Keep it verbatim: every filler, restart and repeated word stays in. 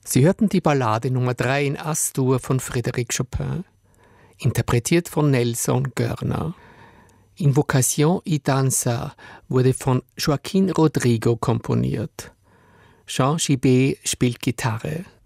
Sie hörten die Ballade Nummer drei in As-Dur von Frédéric Chopin, interpretiert von Nelson Görner. Invocación y Danza wurde von Joaquín Rodrigo komponiert. Jean Gibet spielt Gitarre.